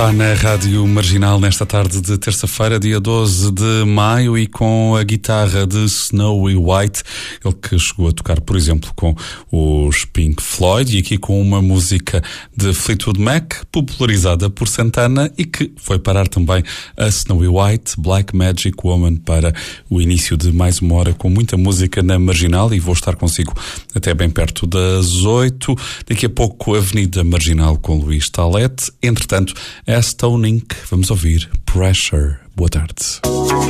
Está na Rádio Marginal nesta tarde de terça-feira, dia 12 de maio, e com a guitarra de Snowy White, ele que chegou a tocar, por exemplo, com os Pink Floyd, e aqui com uma música de Fleetwood Mac, popularizada por Santana, e que foi parar também a Snowy White, Black Magic Woman, para o início de mais uma hora com muita música na Marginal, e vou estar consigo até bem perto das 8. Daqui a pouco, Avenida Marginal com Luís Talete. Entretanto, a Stone Inc. Vamos ouvir Pressure. Boa tarde.